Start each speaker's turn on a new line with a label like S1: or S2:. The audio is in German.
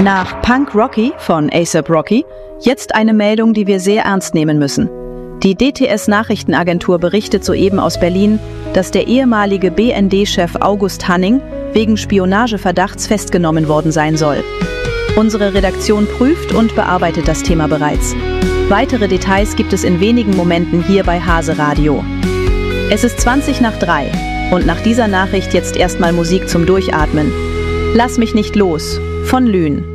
S1: Nach Punk Rocky von A$AP Rocky jetzt eine Meldung, die wir sehr ernst nehmen müssen. Die DTS-Nachrichtenagentur berichtet soeben aus Berlin, dass der ehemalige BND-Chef August Hanning wegen Spionageverdachts festgenommen worden sein soll. Unsere Redaktion prüft und bearbeitet das Thema bereits. Weitere Details gibt es in wenigen Momenten hier bei Hase Radio. Es ist 3:20 und nach dieser Nachricht jetzt erstmal Musik zum Durchatmen. Lass mich nicht los von Lühn.